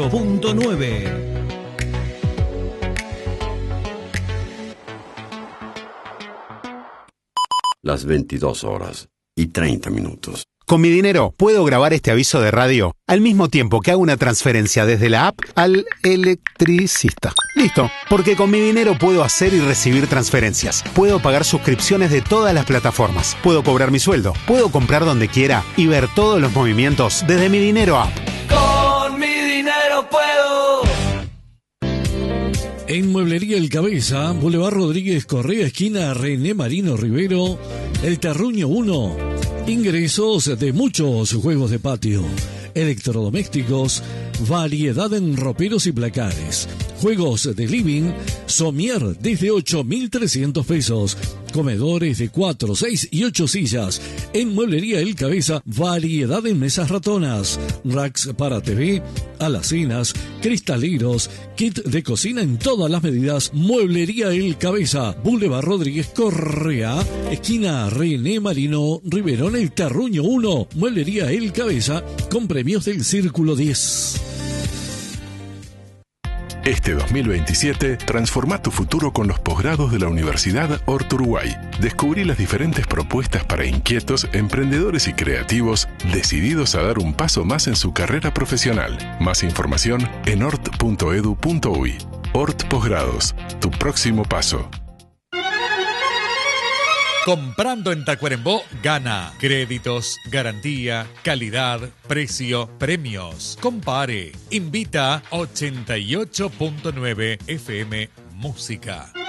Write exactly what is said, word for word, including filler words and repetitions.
Punto nueve. Las veintidós horas y treinta minutos. Con mi dinero puedo grabar este aviso de radio al mismo tiempo que hago una transferencia desde la app al electricista. Listo, porque con mi dinero puedo hacer y recibir transferencias. Puedo pagar suscripciones de todas las plataformas. Puedo cobrar mi sueldo. Puedo comprar donde quiera y ver todos los movimientos desde mi dinero app. Con mi dinero puedo. En Mueblería El Cabeza, Boulevard Rodríguez Correa, esquina René Marino Rivero, El Terruño uno. Ingresos de muchos juegos de patio, electrodomésticos, variedad en roperos y placares, juegos de living, somier desde ocho mil trescientos pesos, comedores de cuatro, seis y ocho sillas. En Mueblería El Cabeza, variedad en mesas ratonas, racks para T V, alacenas, cristaleros, kit de cocina en todas las medidas. Mueblería El Cabeza, Boulevard Rodríguez Correa, esquina René Marino Rivero, en El Terruño uno. Mueblería El Cabeza, con premios del Círculo diez. Este dos mil veintisiete, transforma tu futuro con los posgrados de la Universidad Hort Uruguay. Descubrí las diferentes propuestas para inquietos, emprendedores y creativos decididos a dar un paso más en su carrera profesional. Más información en hort punto edu punto uy. Hort Posgrados, tu próximo paso. Comprando en Tacuarembó, gana. Créditos, garantía, calidad, precio, premios. Compare. Invita ochenta y ocho punto nueve F M Música.